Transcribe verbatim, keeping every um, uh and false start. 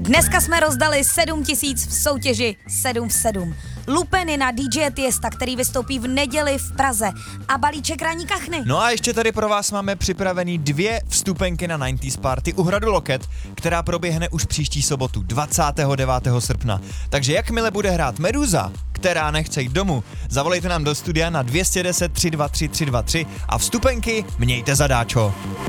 Dneska jsme rozdali sedm tisíc v soutěži sedm v sedm. Lupeny na D J Tiesta, který vystoupí v neděli v Praze a balíček ranní kachny. No a ještě tady pro vás máme připravený dvě vstupenky na devadesátých Party u hradu Loket, která proběhne už příští sobotu dvacátého devátého srpna. Takže jakmile bude hrát Meduza, která nechce jít domů, zavolejte nám do studia na dvě deset tři dva tři tři dva tři a vstupenky mějte zadáčo.